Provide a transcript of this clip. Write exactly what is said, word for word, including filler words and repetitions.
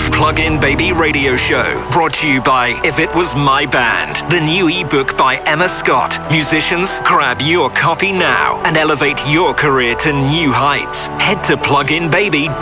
The Plug-in Baby Radio Show, brought to you by If It Was My Band, the new ebook by Emma Scott. Musicians, grab your copy now and elevate your career to new heights. Head to plug in baby